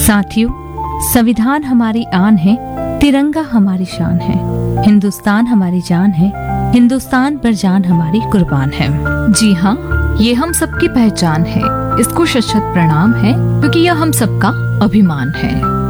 साथियों, संविधान हमारी आन है, तिरंगा हमारी शान है, हिंदुस्तान हमारी जान है, हिंदुस्तान पर जान हमारी कुर्बान है। जी हाँ, ये हम सबकी पहचान है, इसको शत शत प्रणाम है, क्योंकि यह हम सबका अभिमान है।